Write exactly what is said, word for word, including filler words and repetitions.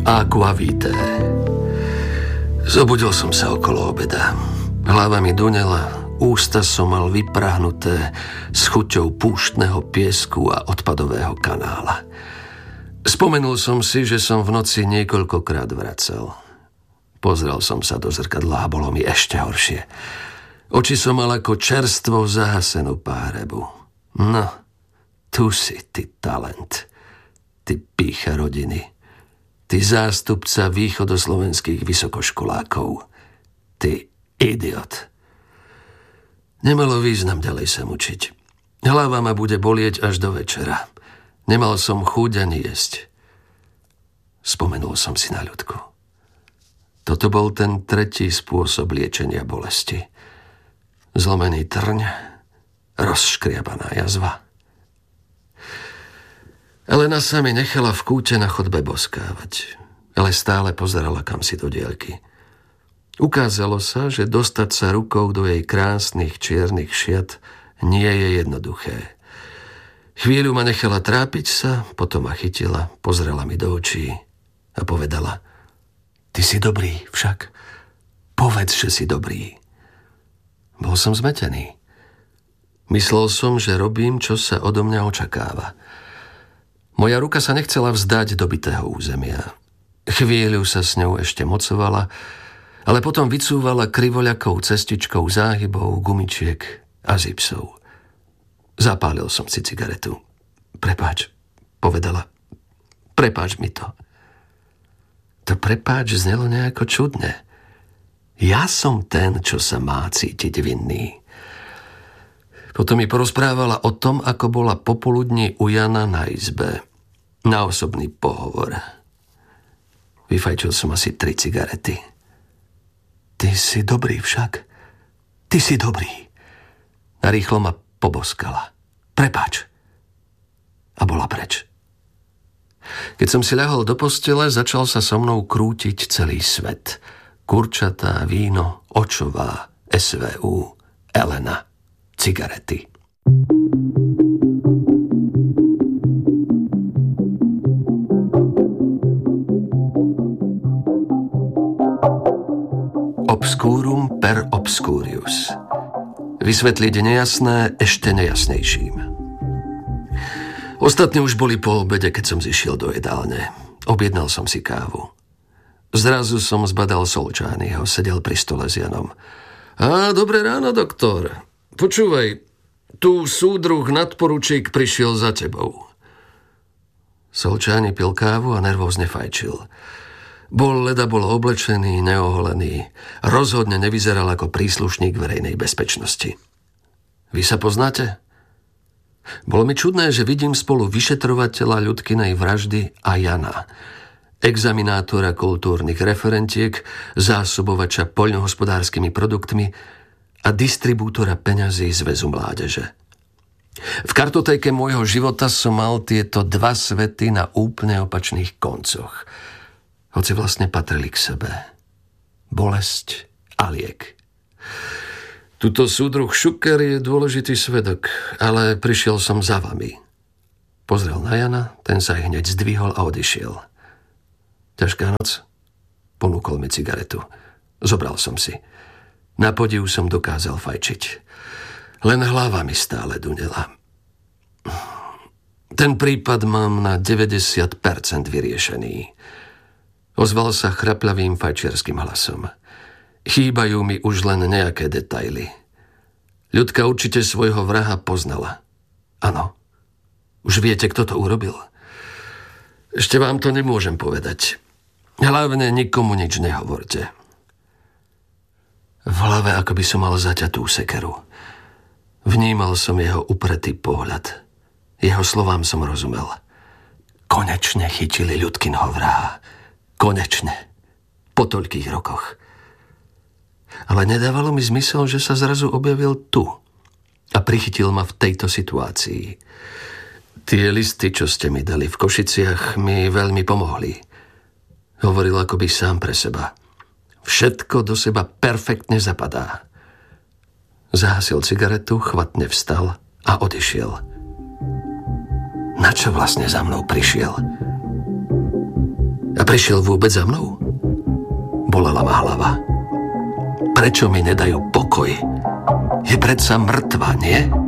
Aquavité. Zobudil som sa okolo obeda. Hlava mi dunela, ústa som mal vyprahnuté s chuťou púštneho piesku a odpadového kanála. Spomenul som si, že som v noci niekoľkokrát vracal. Pozrel som sa do zrkadla a bolo mi ešte horšie. Oči som mal ako čerstvo zahasenú párebu. No, tu si, ty talent. Ty pýcha rodiny. Ty zástupca východoslovenských vysokoškolákov. Ty idiot. Nemalo význam ďalej sa mučiť. Hlava ma bude bolieť až do večera. Nemal som chuť ani jesť. Spomenul som si na Ľudku. Toto bol ten tretí spôsob liečenia bolesti. Zlomený trň, rozškriabaná jazva. Elena sa mi nechala v kúte na chodbe boskávať, ale stále pozerala kamsi do diaľky. Ukázalo sa, že dostať sa rukou do jej krásnych čiernych šiat nie je jednoduché. Chvíľu ma nechala trápiť sa, potom ma chytila, pozrela mi do očí a povedala: Ty si dobrý však. Povedz, že si dobrý. Bol som zmetený. Myslel som, že robím, čo sa odo mňa očakáva. Moja ruka sa nechcela vzdať dobytého územia. Chvíľu sa s ňou ešte mocovala, ale potom vycúvala krivoľakou cestičkou záhybov, gumičiek a zipsov. Zapálil som si cigaretu. Prepáč, povedala. Prepáč mi to. To prepáč znelo nejako čudne. Ja som ten, čo sa má cítiť vinný. Potom mi porozprávala o tom, ako bola popoludní u Jana na izbe. Na osobný pohovor. Vyfajčil som asi tri cigarety. Ty si dobrý však. Ty si dobrý. Narýchlo ma poboskala. Prepáč. A bola preč. Keď som si ľahol do postele, začal sa so mnou krútiť celý svet. Kurčatá, víno, očová, es vé ú, Elena, cigarety. Obscurum per obscurius. Vysvetliť nejasné ešte nejasnejším. Ostatní už boli po obede, keď som zišiel do jedálne. Objednal som si kávu. Zrazu som zbadal Solčányho, sedel pri stole s Janom. Á, dobré ráno, doktor. Počúvaj, tu súdruh nadporučík prišiel za tebou. Solčány pil kávu a nervózne fajčil. Bol leda bol oblečený, neoholený. Rozhodne nevyzeral ako príslušník verejnej bezpečnosti. Vy sa poznáte? Bolo mi čudné, že vidím spolu vyšetrovateľa Ľudkinej vraždy a Jana, examinátora kultúrnych referentiek, zásobovača poľnohospodárskymi produktmi a distribútora peňazí Zväzu mládeže. V kartotéke môjho života som mal tieto dva svety na úplne opačných koncoch, hoci vlastne patrili k sebe. Bolesť a liek. Tuto súdruh Šuker je dôležitý svedok, ale prišiel som za vami. Pozrel na Jana, ten sa hneď zdvihol a odišiel. Ťažká noc? Ponúkol mi cigaretu. Zobral som si. Na podiv som dokázal fajčiť. Len hlava mi stále dunela. Ten prípad mám na deväťdesiat percent vyriešený. Ozval sa chrapľavým fajčiarským hlasom. Chýbajú mi už len nejaké detaily. Ľudka určite svojho vraha poznala. Áno. Už viete, kto to urobil? Ešte vám to nemôžem povedať. Hlavne nikomu nič nehovorte. V hlave ako by som mal zaťatú sekeru. Vnímal som jeho upretý pohľad. Jeho slovám som rozumel. Konečne chytili Ľudkinho vraha. Konečne. Po toľkých rokoch. Ale nedávalo mi zmysel, že sa zrazu objavil tu a prichytil ma v tejto situácii. Tie listy, čo ste mi dali v Košiciach, mi veľmi pomohli. Hovoril akoby sám pre seba. Všetko do seba perfektne zapadá. Zahasil cigaretu, chvatne vstal a odišiel. Na čo vlastne za mnou prišiel? A prišiel vôbec za mnou? Bolela ma hlava. Prečo mi nedajú pokoj? Je predsa mŕtva, nie?